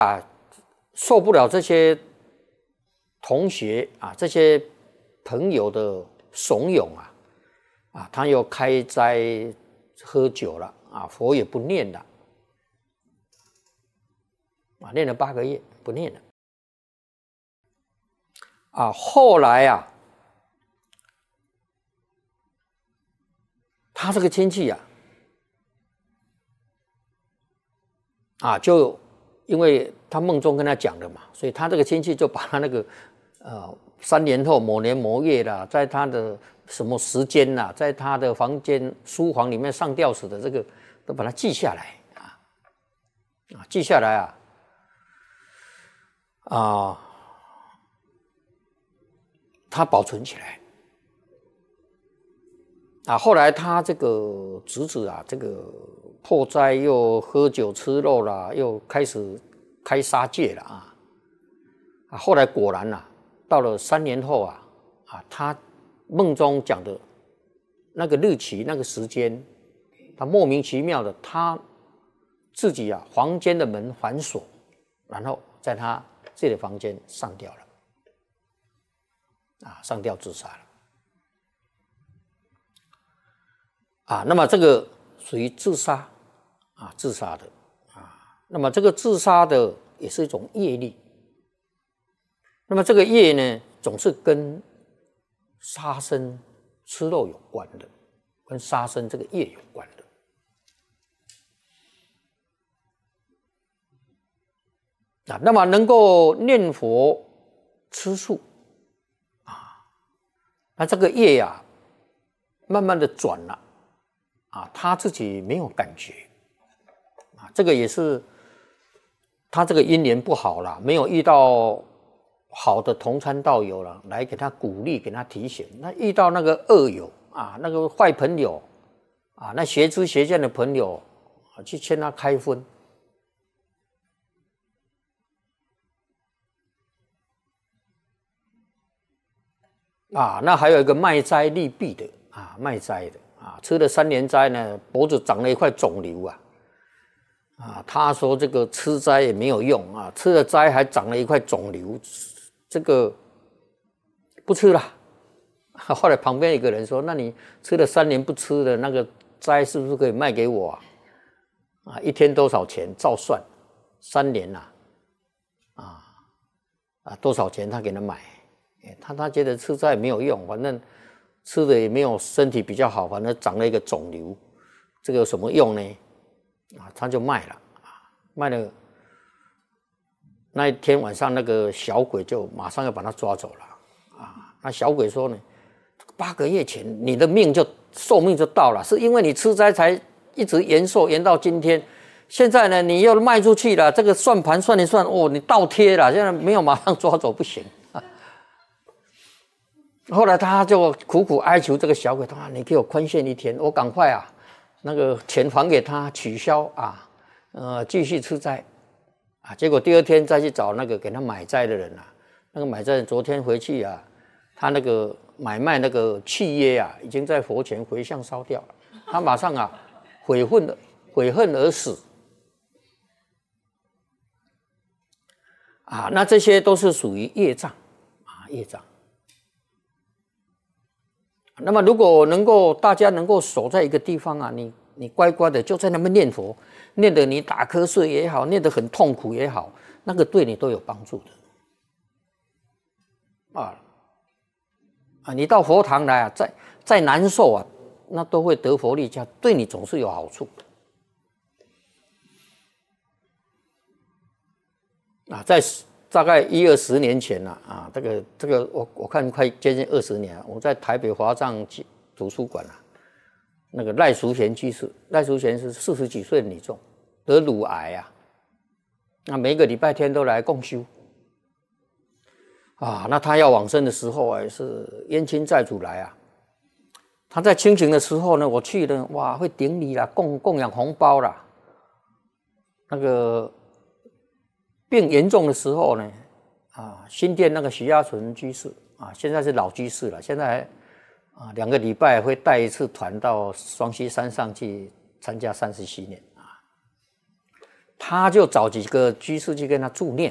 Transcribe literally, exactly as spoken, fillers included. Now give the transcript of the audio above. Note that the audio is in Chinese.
啊，受不了这些同学啊，这些朋友的怂恿啊，啊，他又开斋喝酒了啊，佛也不念了，啊，念了八个月不念了，啊，后来啊，他这个亲戚啊，啊，就因为他梦中跟他讲的嘛，所以他这个亲戚就把他那个呃三年后某年某月啦，在他的什么时间啦，在他的房间书房里面上吊死的这个都把它记下来啊，啊，记下来啊，啊，他保存起来。啊，后来他这个侄子啊，这个破斋又喝酒吃肉啦，又开始开杀戒了啊。啊，后来果然啊，到了三年后啊，啊，他梦中讲的那个日期、那个时间，他莫名其妙的，他自己啊，房间的门反锁，然后在他自己的房间上吊了，啊，上吊自杀了。啊，那么这个属于自杀啊，自杀的啊。那么这个自杀的也是一种业力。那么这个业呢，总是跟杀生、吃肉有关的，跟杀生这个业有关的。啊，那么能够念佛、吃素啊，那这个业呀、啊，慢慢的转了。啊，他自己没有感觉，啊，这个也是他这个因缘不好啦，没有遇到好的同参道友了，来给他鼓励，给他提醒。那遇到那个恶友啊，那个坏朋友啊，那邪知邪见的朋友啊，去劝他开荤，啊，那还有一个卖斋利弊的啊，卖斋的。啊，吃了三年斋呢，脖子长了一块肿瘤啊！啊，他说这个吃斋也没有用啊，吃了斋还长了一块肿瘤，这个不吃了。后来旁边一个人说：“那你吃了三年不吃的那个斋，是不是可以卖给我啊？啊，一天多少钱？照算，三年呐、啊，啊啊多少钱？他给他买，他他觉得吃斋也没有用，反正。”吃的也没有身体比较好，反正长了一个肿瘤，这个有什么用呢？啊，他就卖了，卖了。那一天晚上，那个小鬼就马上要把他抓走了，啊，那小鬼说呢，八个月前你的命就寿命就到了，是因为你吃斋才一直延寿，延到今天。现在呢，你又卖出去了，这个算盘算一算，哦，你倒贴了，现在没有马上抓走不行。后来他就苦苦哀求这个小鬼，他说：“你给我宽限一天，我赶快啊，那个钱还给他，取消啊，呃，继续吃斋啊。”结果第二天再去找那个给他买斋的人啊，那个买斋人昨天回去啊，他那个买卖那个契约啊，已经在佛前回向烧掉了，他马上啊悔恨悔恨而死啊。那这些都是属于业障啊，业障。那么，如果能够大家能够守在一个地方啊，你你乖乖的就在那边念佛，念得你打瞌睡也好，念得很痛苦也好，那个对你都有帮助的啊啊！你到佛堂来啊，再再难受啊，那都会得佛利家，对你总是有好处啊。在大概一二十年前了 啊, 啊，这个这个我我看快接近二十年了。我在台北华藏图书馆啊，那个赖淑贤居士，赖淑贤是四十几岁的女众，得乳癌啊，那每个礼拜天都来共修啊。那他要往生的时候啊，是冤亲债主来啊。他在清醒的时候呢，我去了，哇，会顶礼啦，供供养红包啦，那个。病严重的时候呢，啊，新店那个徐家纯居士啊，现在是老居士了，现在啊两个礼拜会带一次团到双溪山上去参加三十七年啊。 他就找几个居士去跟他助念，